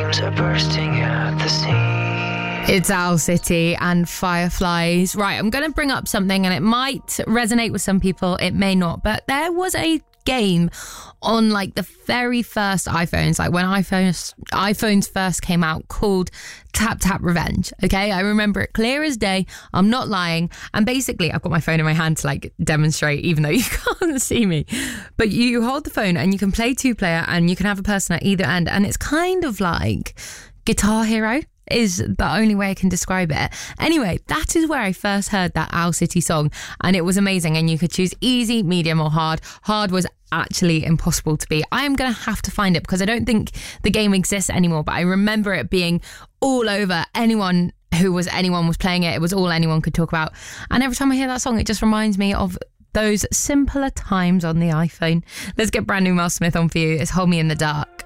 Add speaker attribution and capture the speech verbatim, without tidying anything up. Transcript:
Speaker 1: flames are bursting at the seams.
Speaker 2: It's Owl City and Fireflies. Right, I'm going to bring up something and it might resonate with some people, it may not, but there was a game on like the very first iPhones, like when iPhones iPhones first came out, called Tap Tap Revenge. Okay, I remember it clear as day. I'm not lying. And basically, I've got my phone in my hand to like demonstrate, even though you can't see me. But you hold the phone and you can play two player, and you can have a person at either end, and it's kind of like Guitar Hero is the only way I can describe it. Anyway, that is where I first heard that Owl City song, and it was amazing. And you could choose easy, medium or hard. Hard was actually impossible to beat. I am going to have to find it because I don't think the game exists anymore, but I remember it being all over. Anyone who was anyone was playing it. It was all anyone could talk about. And every time I hear that song, it just reminds me of those simpler times on the iPhone. Let's get brand new Mel Smith on for you. It's Hold Me in the Dark.